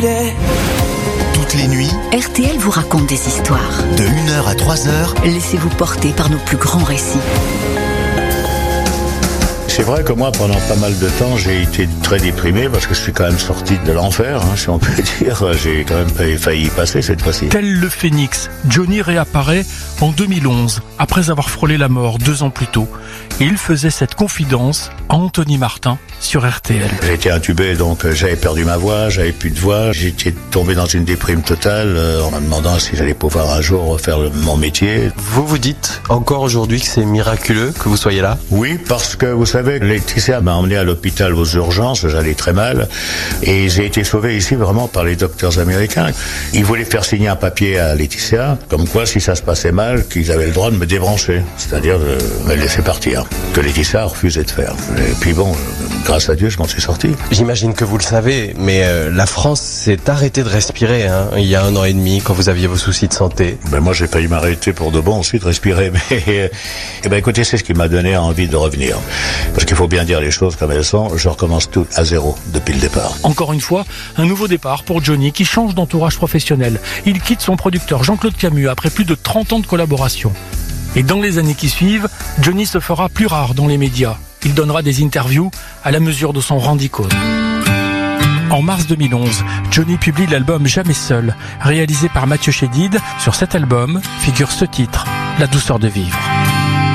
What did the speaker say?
it. Toutes les nuits, RTL vous raconte des histoires. de 1h à 3h, Laissez-vous porter par nos plus grands récits. C'est vrai que moi, pendant pas mal de temps, j'ai été très déprimé parce que je suis quand même sorti de l'enfer, si on peut dire. J'ai quand même failli y passer cette fois-ci. Tel le phénix, Johnny réapparaît en 2011, après avoir frôlé la mort 2 ans plus tôt. Et il faisait cette confidence à Anthony Martin sur RTL. J'ai été intubé, donc j'avais perdu ma voix, j'avais plus de voix. J'étais tombé dans une déprime totale en me demandant si j'allais pouvoir un jour refaire mon métier. Vous vous dites encore aujourd'hui que c'est miraculeux que vous soyez là? Oui, parce que vous savez, Laetitia m'a emmené à l'hôpital aux urgences, j'allais très mal, et j'ai été sauvé ici vraiment par les docteurs américains. Ils voulaient faire signer un papier à Laetitia, comme quoi si ça se passait mal, qu'ils avaient le droit de me débrancher, c'est-à-dire de me laisser partir, que Laetitia a refusé de faire. Et puis bon, grâce à Dieu, je m'en suis sorti. J'imagine que vous le savez, mais la France s'est arrêtée de respirer il y a 1 an et demi quand vous aviez vos soucis de santé. Moi, j'ai failli m'arrêter pour de bon aussi de respirer, mais écoutez, c'est ce qui m'a donné envie de revenir. Parce qu'il faut bien dire les choses comme elles sont, je recommence tout à zéro depuis le départ. Encore une fois, un nouveau départ pour Johnny qui change d'entourage professionnel. Il quitte son producteur Jean-Claude Camus après plus de 30 ans de collaboration. Et dans les années qui suivent, Johnny se fera plus rare dans les médias. Il donnera des interviews à la mesure de son rang d'icône. En mars 2011, Johnny publie l'album Jamais seul, réalisé par Mathieu Chédid. Sur cet album figure ce titre, La douceur de vivre.